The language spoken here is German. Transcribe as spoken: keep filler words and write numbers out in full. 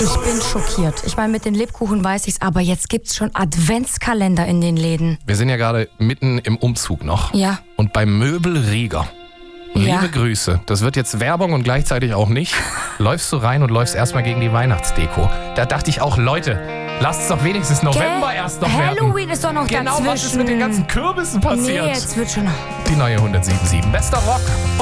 Ich bin schockiert. Ich meine, mit den Lebkuchen weiß ich's, aber jetzt gibt's schon Adventskalender in den Läden. Wir sind ja gerade mitten im Umzug noch. Ja. Und bei Möbel Rieger. Liebe Ja. Grüße. Das wird jetzt Werbung und gleichzeitig auch nicht. Läufst du rein und läufst erstmal gegen die Weihnachtsdeko. Da dachte ich auch, Leute, lasst es doch wenigstens November Gell? erst noch werden. Halloween ist doch noch Genau, dazwischen. was ist mit den ganzen Kürbissen passiert? Nee, jetzt wird schon... Die neue hundertsieben Komma sieben. Bester Rock.